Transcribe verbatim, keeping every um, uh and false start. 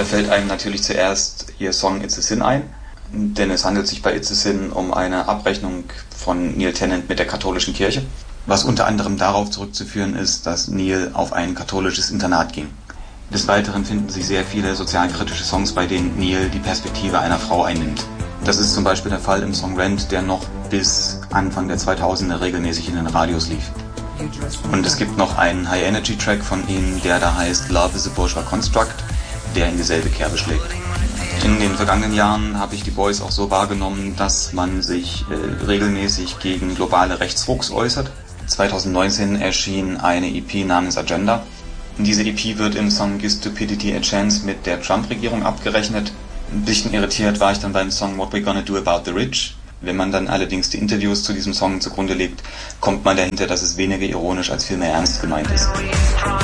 fällt einem natürlich zuerst ihr Song It's a Sin ein, denn es handelt sich bei It's a Sin um eine Abrechnung von Neil Tennant mit der katholischen Kirche, was unter anderem darauf zurückzuführen ist, dass Neil auf ein katholisches Internat ging. Des Weiteren finden sich sehr viele sozialkritische Songs, bei denen Neil die Perspektive einer Frau einnimmt. Das ist zum Beispiel der Fall im Song Rent, der noch bis Anfang der zweitausender regelmäßig in den Radios lief. Und es gibt noch einen High-Energy-Track von ihm, der da heißt Love is a Bourgeois Construct, der in dieselbe Kerbe schlägt. In den vergangenen Jahren habe ich die Boys auch so wahrgenommen, dass man sich äh, regelmäßig gegen globale Rechtsrucks äußert. zwanzig neunzehn erschien eine E P namens Agenda. Diese E P wird im Song Give Stupidity a Chance mit der Trump-Regierung abgerechnet. Ein bisschen irritiert war ich dann beim Song What We Gonna Do About the Rich. Wenn man dann allerdings die Interviews zu diesem Song zugrunde legt, kommt man dahinter, dass es weniger ironisch als vielmehr ernst gemeint ist.